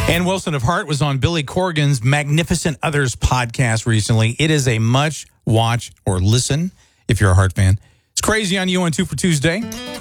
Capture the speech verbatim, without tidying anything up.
Ann Wilson of Heart was on Billy Corgan's Magnificent Others podcast recently. It is a much watch or listen if you're a Heart fan. It's Crazy on you on Two for Tuesday.